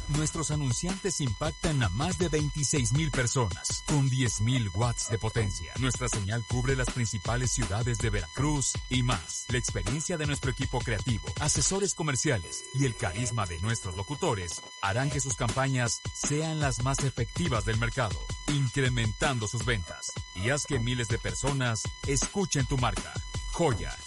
Nuestros anunciantes impactan a más de 26,000 personas, con 10,000 watts de potencia. Nuestra señal cubre las principales ciudades de Veracruz y más. La experiencia de nuestro equipo creativo, asesores comerciales y el carisma de nuestros locutores harán que sus campañas sean las más efectivas del mercado, incrementando sus ventas. Y haz que miles de personas escuchen tu marca. Joya,